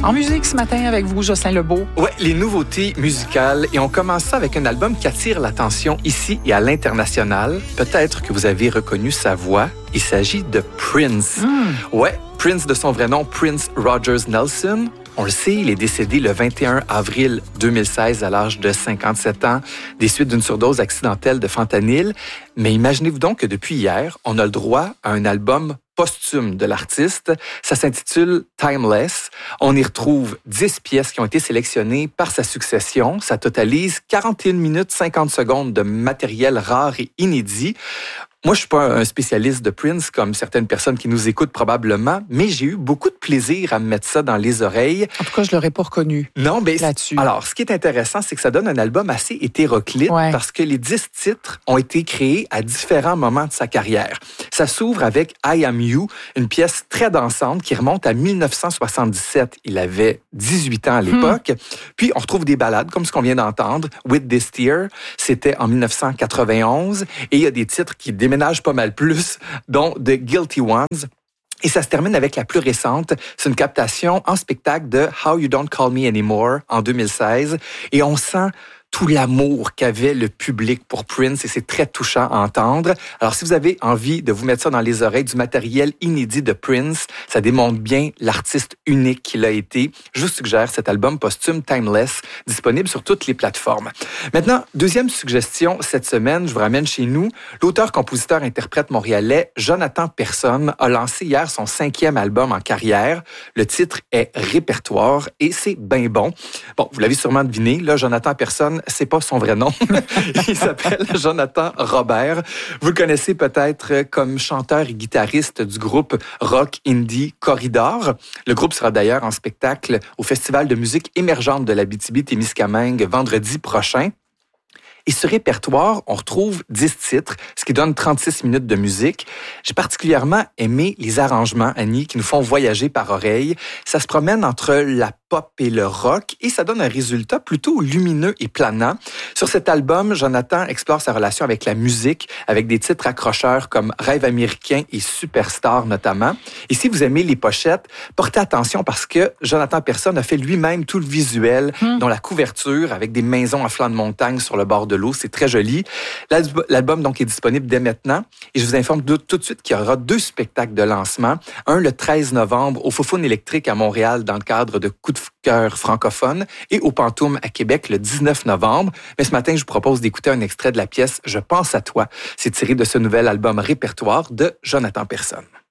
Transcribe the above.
En musique ce matin avec vous, Jocelyn Lebeau. Ouais, les nouveautés musicales. Et on commence ça avec un album qui attire l'attention ici et à l'international. Peut-être que vous avez reconnu sa voix. Il s'agit de Prince. Ouais, Prince de son vrai nom, Prince Rogers Nelson. On le sait, il est décédé le 21 avril 2016 à l'âge de 57 ans des suites d'une surdose accidentelle de fentanyl. Mais imaginez-vous donc que depuis hier, on a le droit à un album posthume de l'artiste. Ça s'intitule Timeless. On y retrouve 10 pièces qui ont été sélectionnées par sa succession. Ça totalise 41 minutes 50 secondes de matériel rare et inédit. Moi, je suis pas un spécialiste de Prince comme certaines personnes qui nous écoutent probablement, mais j'ai eu beaucoup de plaisir à me mettre ça dans les oreilles. En tout cas, je l'aurais pas reconnu. Non, mais là-dessus. Alors, ce qui est intéressant, c'est que ça donne un album assez hétéroclite parce que les 10 titres ont été créés à différents moments de sa carrière. Ça s'ouvre avec I Am You, une pièce très dansante qui remonte à 1977. Il avait 18 ans à l'époque. Puis, on retrouve des ballades comme ce qu'on vient d'entendre. With This Tear, c'était en 1991. Et il y a des titres qui déménagent pas mal plus, dont The Guilty Ones. Et ça se termine avec la plus récente. C'est une captation en spectacle de How You Don't Call Me Anymore en 2016. Et on sent tout l'amour qu'avait le public pour Prince et c'est très touchant à entendre. Alors, si vous avez envie de vous mettre ça dans les oreilles, du matériel inédit de Prince, ça démontre bien l'artiste unique qu'il a été. Je vous suggère cet album posthume Timeless, disponible sur toutes les plateformes. Maintenant, deuxième suggestion cette semaine, je vous ramène chez nous. L'auteur, compositeur, interprète montréalais Jonathan Persson a lancé hier son 5e album en carrière. Le titre est Répertoire et c'est bien bon. Bon, vous l'avez sûrement deviné, là, Jonathan Persson, c'est pas son vrai nom. Il s'appelle Jonathan Robert. Vous le connaissez peut-être comme chanteur et guitariste du groupe rock indie Corridor. Le groupe sera d'ailleurs en spectacle au Festival de musique émergente de l'Abitibi-Témiscamingue vendredi prochain. Et ce répertoire, on retrouve 10 titres, ce qui donne 36 minutes de musique. J'ai particulièrement aimé les arrangements, Annie, qui nous font voyager par oreille. Ça se promène entre la pop et le rock et ça donne un résultat plutôt lumineux et planant. Sur cet album, Jonathan explore sa relation avec la musique, avec des titres accrocheurs comme Rêve américain et Superstar notamment. Et si vous aimez les pochettes, portez attention parce que Jonathan Persson a fait lui-même tout le visuel, dont la couverture avec des maisons à flanc de montagne sur le bord de l'eau. C'est très joli. L'album donc est disponible dès maintenant et je vous informe tout de suite qu'il y aura 2 spectacles de lancement. Un le 13 novembre au Foufoune électrique à Montréal dans le cadre de Coup de cœur francophone et au Pantoum à Québec le 19 novembre. Mais ce matin, je vous propose d'écouter un extrait de la pièce Je pense à toi. C'est tiré de ce nouvel album Répertoire de Jonathan Persson.